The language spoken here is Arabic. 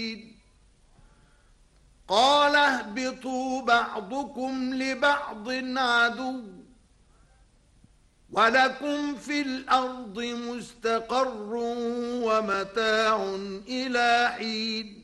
قال اهبطوا بعضكم لبعض عدو ولكم في الأرض مستقر ومتاع إلى حين